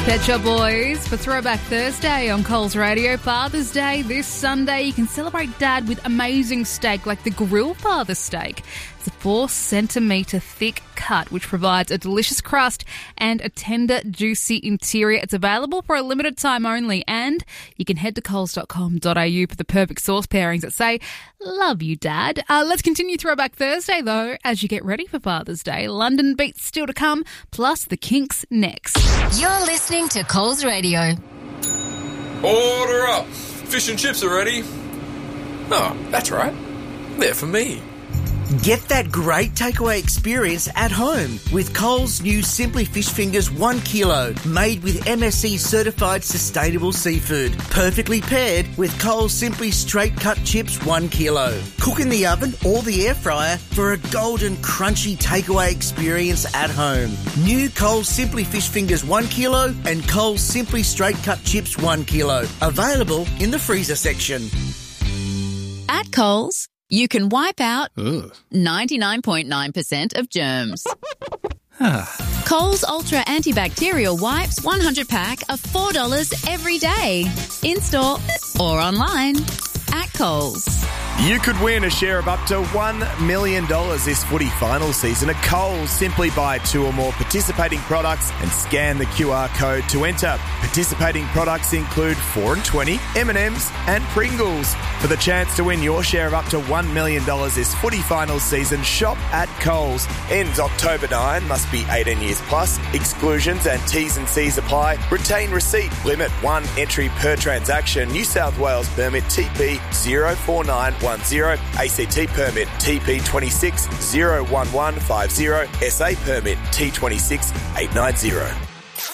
Pet Shop Boys for Throwback Thursday on Coles Radio. Father's Day this Sunday. You can celebrate Dad with amazing steak like the Grill Father Steak. It's a 4-centimetre thick cut which provides a delicious crust and a tender, juicy interior. It's available for a limited time only, and you can head to coles.com.au for the perfect sauce pairings that say, "Love you, Dad." Let's continue Throwback Thursday, though, as you get ready for Father's Day. London Beats still to come, plus the Kinks next. You're listening to Coles Radio. Order up. Fish and chips are ready. Oh, that's right. They're for me. Get that great takeaway experience at home with Coles' new Simply Fish Fingers 1 kilo, made with MSC certified sustainable seafood. Perfectly paired with Coles Simply Straight Cut Chips 1 kilo. Cook in the oven or the air fryer for a golden crunchy takeaway experience at home. New Coles Simply Fish Fingers 1 kilo and Coles Simply Straight Cut Chips 1 kilo. Available in the freezer section. At Coles, you can wipe out 99.9% of germs. Coles Ultra Antibacterial Wipes 100 pack are $4 every day. In-store or online at Coles. You could win a share of up to $1 million this footy final season at Coles. Simply buy 2 or more participating products and scan the QR code to enter. Participating products include 4 and 20, M&M's and Pringles. For the chance to win your share of up to $1 million this footy final season, shop at Coles. Ends October 9, must be 18 years plus. Exclusions and T's and C's apply. Retain receipt. Limit 1 entry per transaction. New South Wales permit TP 04910. ACT permit TP 26-01150. SA permit T26-890.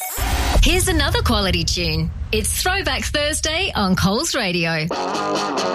Here's another quality tune. It's Throwback Thursday on Coles Radio.